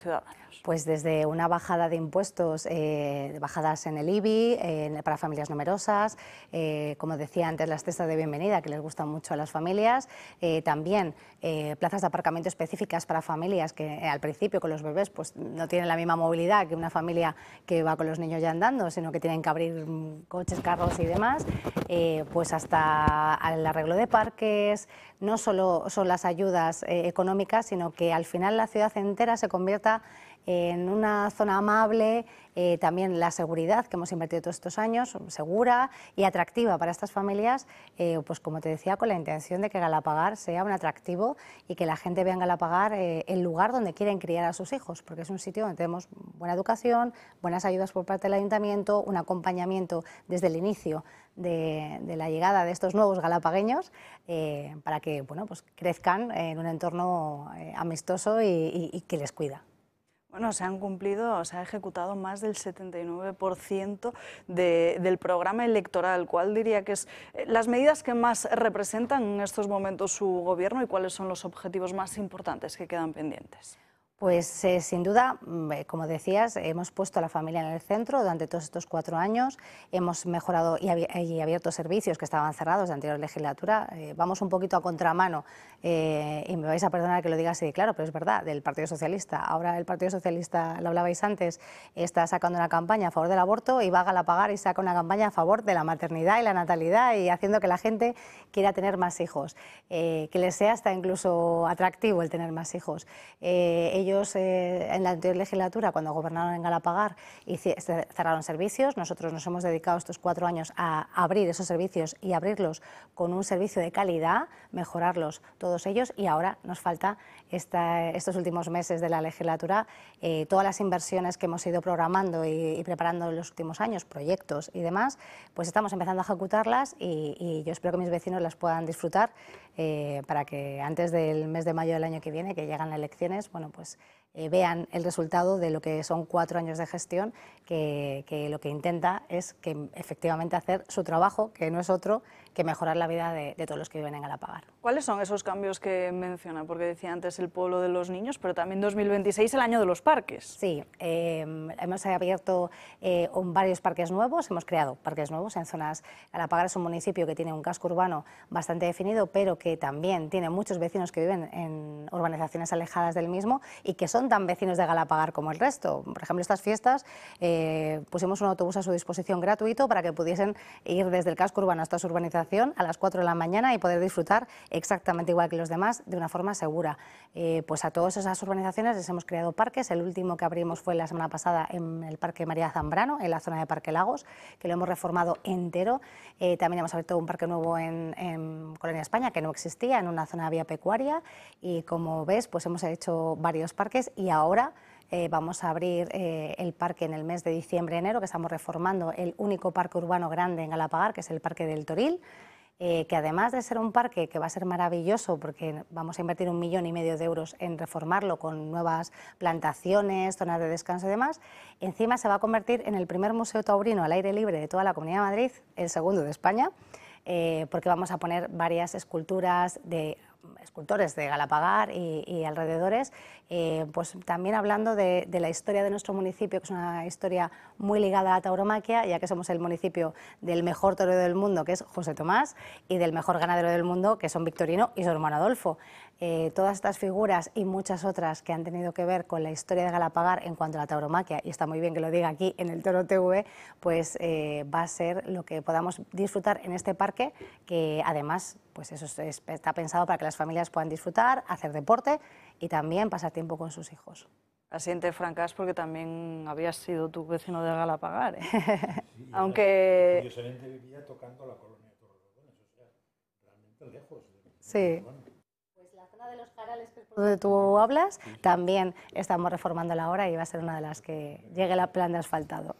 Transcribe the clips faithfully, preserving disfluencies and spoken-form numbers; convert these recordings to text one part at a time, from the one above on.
ciudadanos? Pues desde una bajada de impuestos, eh, bajadas en el I B I, eh, para familias numerosas, eh, como decía antes, las cestas de bienvenida que les gustan mucho a las familias, eh, también eh, plazas de aparcamiento específicas para familias que eh, al principio con los bebés pues no tienen la misma movilidad que una familia que va con los niños ya andando, sino que tienen que abrir mm, coches, carros y demás, eh, pues hasta el arreglo de parques. No solo son las ayudas eh, económicas, sino que al final la ciudad entera se convierta en una zona amable, eh, también la seguridad que hemos invertido todos estos años, segura y atractiva para estas familias, eh, pues como te decía, con la intención de que Galapagar sea un atractivo y que la gente vea en Galapagar eh, el lugar donde quieren criar a sus hijos, porque es un sitio donde tenemos buena educación, buenas ayudas por parte del ayuntamiento, un acompañamiento desde el inicio de, de la llegada de estos nuevos galapagueños, eh, para que bueno, pues crezcan en un entorno eh, amistoso y, y, y que les cuida. Bueno, se han cumplido, se ha ejecutado más del setenta y nueve por ciento de, del programa electoral. ¿Cuál diría que es las medidas que más representan en estos momentos su gobierno y cuáles son los objetivos más importantes que quedan pendientes? Pues eh, sin duda, como decías, hemos puesto a la familia en el centro durante todos estos cuatro años, hemos mejorado y, abi y abierto servicios que estaban cerrados de la anterior legislatura. Eh, vamos un poquito a contramano, eh, y me vais a perdonar que lo diga así, claro, pero es verdad, del Partido Socialista. Ahora el Partido Socialista, lo hablabais antes, está sacando una campaña a favor del aborto y va a Galapagar y saca una campaña a favor de la maternidad y la natalidad y haciendo que la gente quiera tener más hijos, eh, que les sea hasta incluso atractivo el tener más hijos. Eh, ellos Ellos eh, en la anterior legislatura, cuando gobernaron en Galapagar, cerraron servicios. Nosotros nos hemos dedicado estos cuatro años a abrir esos servicios y abrirlos con un servicio de calidad, mejorarlos todos ellos, y ahora nos falta esta, estos últimos meses de la legislatura, eh, todas las inversiones que hemos ido programando y, y preparando en los últimos años, proyectos y demás, pues estamos empezando a ejecutarlas y, y yo espero que mis vecinos las puedan disfrutar, eh, para que antes del mes de mayo del año que viene, que llegan las elecciones, bueno, pues Eh, vean el resultado de lo que son cuatro años de gestión, que, que lo que intenta es que efectivamente hacer su trabajo, que no es otro que mejorar la vida de, de todos los que viven en Galapagar. ¿Cuáles son esos cambios que menciona? Porque decía antes el pueblo de los niños, pero también dos mil veintiséis, el año de los parques. Sí, eh, hemos abierto eh, un, varios parques nuevos, hemos creado parques nuevos en zonas. Galapagar es un municipio que tiene un casco urbano bastante definido, pero que también tiene muchos vecinos que viven en urbanizaciones alejadas del mismo y que son tan vecinos de Galapagar como el resto. Por ejemplo, estas fiestas eh, pusimos un autobús a su disposición gratuito para que pudiesen ir desde el casco urbano hasta su urbanización a las cuatro de la mañana y poder disfrutar exactamente igual que los demás de una forma segura. Eh, pues a todas esas urbanizaciones les hemos creado parques. El último que abrimos fue la semana pasada en el Parque María Zambrano, en la zona de Parque Lagos, que lo hemos reformado entero. Eh, también hemos abierto un parque nuevo en, en Colonia España, que no existía, en una zona de vía pecuaria, y como ves, pues hemos hecho varios parques y ahora Eh, vamos a abrir eh, el parque en el mes de diciembre-enero, que estamos reformando el único parque urbano grande en Galapagar, que es el Parque del Toril, eh, que además de ser un parque que va a ser maravilloso, porque vamos a invertir un millón y medio de euros en reformarlo con nuevas plantaciones, zonas de descanso y demás, encima se va a convertir en el primer museo taurino al aire libre de toda la Comunidad de Madrid, el segundo de España, eh, porque vamos a poner varias esculturas de escultores de Galapagar y, y alrededores, eh, pues también hablando de, de la historia de nuestro municipio, que es una historia muy ligada a la tauromaquia, ya que somos el municipio del mejor torero del mundo, que es José Tomás, y del mejor ganadero del mundo, que son Victorino y su hermano Adolfo. Eh, todas estas figuras y muchas otras que han tenido que ver con la historia de Galapagar en cuanto a la tauromaquia, y está muy bien que lo diga aquí en el Toro T V, pues eh, va a ser lo que podamos disfrutar en este parque, que además pues eso es, está pensado para que las familias puedan disfrutar, hacer deporte y también pasar tiempo con sus hijos. Asiente Francás, porque también habías sido tu vecino de Galapagar, ¿eh? Sí, aunque curiosamente vivía tocando la colonia de Torrelodones, o sea, realmente lejos. Sí. Pues la zona de los Jarales, que es por donde tú hablas, sí, sí, también estamos reformándola ahora y va a ser una de las que llegue el plan de asfaltado.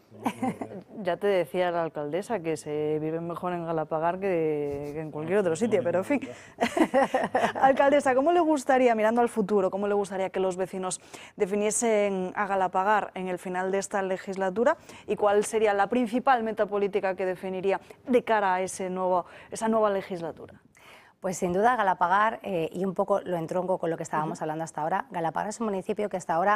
Ya te decía la alcaldesa que se vive mejor en Galapagar que, que en cualquier otro sitio, pero en fin. Alcaldesa, ¿cómo le gustaría, mirando al futuro, cómo le gustaría que los vecinos definiesen a Galapagar en el final de esta legislatura y cuál sería la principal meta política que definiría de cara a ese nuevo, esa nueva legislatura? Pues sin duda Galapagar, eh, y un poco lo entronco con lo que estábamos uh-huh. hablando hasta ahora, Galapagar es un municipio que hasta ahora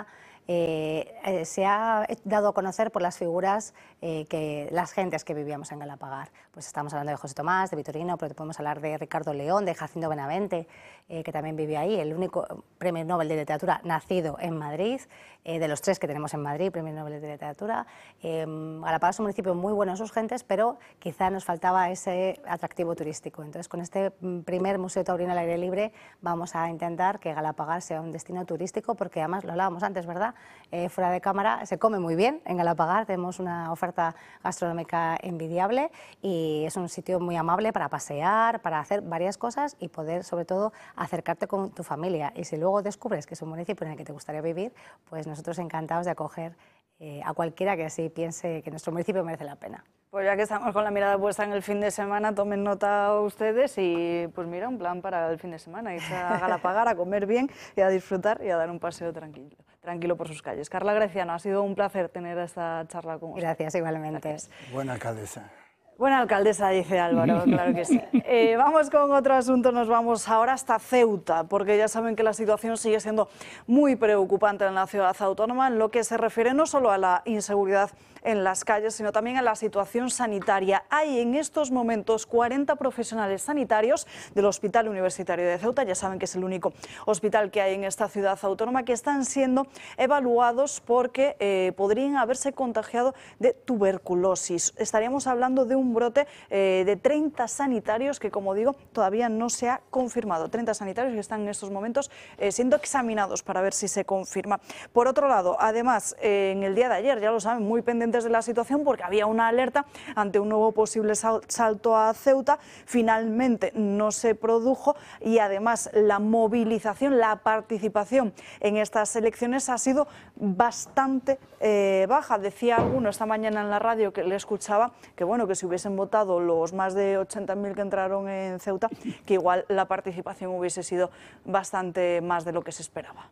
eh, eh, se ha dado a conocer por las figuras, eh, que las gentes que vivíamos en Galapagar. Pues estamos hablando de José Tomás, de Vitorino, pero podemos hablar de Ricardo León, de Jacinto Benavente, eh, que también vivió ahí, el único premio Nobel de Literatura nacido en Madrid, eh, de los tres que tenemos en Madrid, premio Nobel de Literatura. Eh, Galapagar es un municipio muy bueno en sus gentes, pero quizá nos faltaba ese atractivo turístico. Entonces, con este primer Museo Taurino al aire libre vamos a intentar que Galapagar sea un destino turístico, porque además lo hablábamos antes, ¿verdad? Eh, fuera de cámara se come muy bien en Galapagar, tenemos una oferta gastronómica envidiable y es un sitio muy amable para pasear, para hacer varias cosas y poder, sobre todo, acercarte con tu familia. Y si luego descubres que es un municipio en el que te gustaría vivir, pues nosotros encantados de acoger eh, a cualquiera que así piense que nuestro municipio merece la pena. Pues ya que estamos con la mirada puesta en el fin de semana, tomen nota ustedes y pues mira, un plan para el fin de semana, irse a Galapagar a comer bien y a disfrutar y a dar un paseo tranquilo, tranquilo por sus calles. Carla Greciano, ha sido un placer tener esta charla con usted. Gracias, igualmente. Gracias. Buena alcaldesa. Buena alcaldesa, dice Álvaro, claro que sí. Eh, vamos con otro asunto, nos vamos ahora hasta Ceuta, porque ya saben que la situación sigue siendo muy preocupante en la ciudad autónoma, en lo que se refiere no solo a la inseguridad en las calles, sino también a la situación sanitaria. Hay en estos momentos cuarenta profesionales sanitarios del Hospital Universitario de Ceuta, ya saben que es el único hospital que hay en esta ciudad autónoma, que están siendo evaluados porque eh, podrían haberse contagiado de tuberculosis. Estaríamos hablando de un brote eh, de treinta sanitarios que, como digo, todavía no se ha confirmado. treinta sanitarios que están en estos momentos eh, siendo examinados para ver si se confirma. Por otro lado, además, eh, en el día de ayer, ya lo saben, muy pendientes de la situación porque había una alerta ante un nuevo posible salto a Ceuta. Finalmente no se produjo y además la movilización, la participación en estas elecciones ha sido bastante eh, baja. Decía alguno esta mañana en la radio que le escuchaba que bueno, que si hubiesen votado los más de ochenta mil que entraron en Ceuta, que igual la participación hubiese sido bastante más de lo que se esperaba.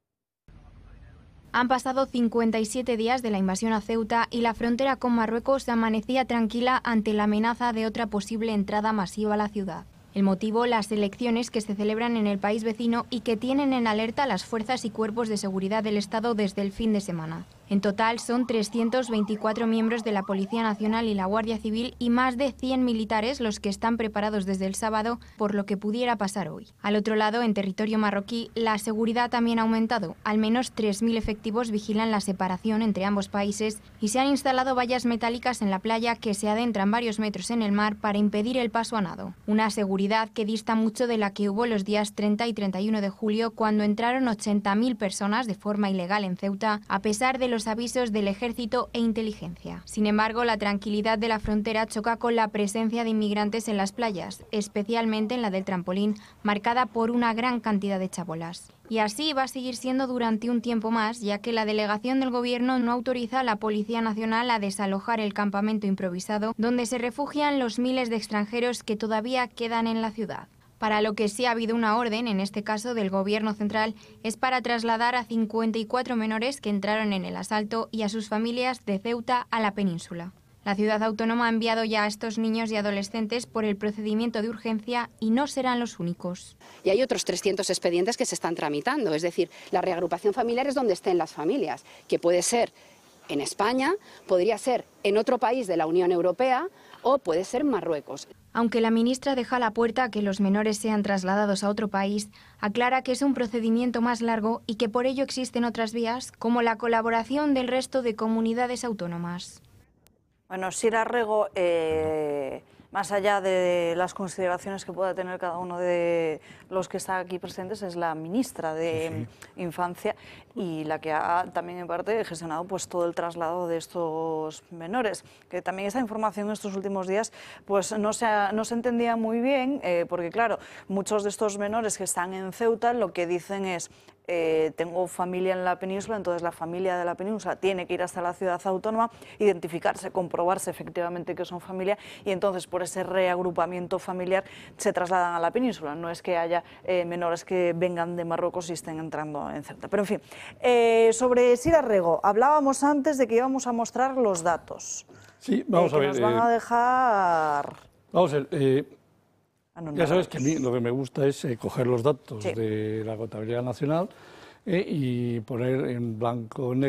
Han pasado cincuenta y siete días de la invasión a Ceuta y la frontera con Marruecos amanecía tranquila ante la amenaza de otra posible entrada masiva a la ciudad. El motivo, las elecciones que se celebran en el país vecino y que tienen en alerta a las fuerzas y cuerpos de seguridad del Estado desde el fin de semana. En total son trescientos veinticuatro miembros de la Policía Nacional y la Guardia Civil y más de cien militares los que están preparados desde el sábado por lo que pudiera pasar hoy. Al otro lado, en territorio marroquí, la seguridad también ha aumentado. Al menos tres mil efectivos vigilan la separación entre ambos países y se han instalado vallas metálicas en la playa que se adentran varios metros en el mar para impedir el paso a nado. Una seguridad que dista mucho de la que hubo los días treinta y treinta y uno de julio, cuando entraron ochenta mil personas de forma ilegal en Ceuta, a pesar de los avisos del ejército e inteligencia. Sin embargo, la tranquilidad de la frontera choca con la presencia de inmigrantes en las playas, especialmente en la del Trampolín, marcada por una gran cantidad de chabolas. Y así va a seguir siendo durante un tiempo más, ya que la delegación del Gobierno no autoriza a la Policía Nacional a desalojar el campamento improvisado donde se refugian los miles de extranjeros que todavía quedan en la ciudad. Para lo que sí ha habido una orden, en este caso del Gobierno central, es para trasladar a cincuenta y cuatro menores que entraron en el asalto y a sus familias de Ceuta a la península. La ciudad autónoma ha enviado ya a estos niños y adolescentes por el procedimiento de urgencia y no serán los únicos. Y hay otros trescientos expedientes que se están tramitando, es decir, la reagrupación familiar es donde estén las familias, que puede ser en España, podría ser en otro país de la Unión Europea o puede ser Marruecos. Aunque la ministra deja la puerta a que los menores sean trasladados a otro país, aclara que es un procedimiento más largo y que por ello existen otras vías, como la colaboración del resto de comunidades autónomas. Bueno, Sira Rego, eh, más allá de las consideraciones que pueda tener cada uno de los que están aquí presentes, es la ministra de sí, sí. Infancia y la que ha también en parte gestionado pues todo el traslado de estos menores, que también esta información en estos últimos días pues no se, ha, no se entendía muy bien, eh, porque claro, muchos de estos menores que están en Ceuta lo que dicen es Eh, tengo familia en la península, entonces la familia de la península tiene que ir hasta la ciudad autónoma, identificarse, comprobarse efectivamente que son familia y entonces por ese reagrupamiento familiar se trasladan a la península. No es que haya eh, menores que vengan de Marruecos y estén entrando en Ceuta. Pero en fin, eh, sobre Sira Rego, hablábamos antes de que íbamos a mostrar los datos. Sí, vamos eh, a que ver. Nos van eh, a dejar... Vamos a ver. Eh, Ah, no, ya no, sabes que a mí lo que me gusta es eh, coger los datos sí. de la contabilidad nacional eh, y poner en blanco negro